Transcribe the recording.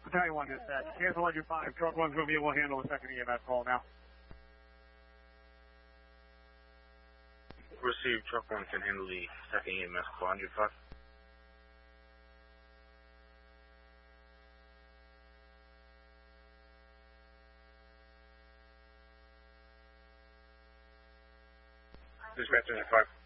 Battalion 1 dispatch. Cancel on your 5. Truck 1's going to be able to handle the second EMS call now. Received. Truck 1 can handle the second EMS call. 105. Dispatch 105.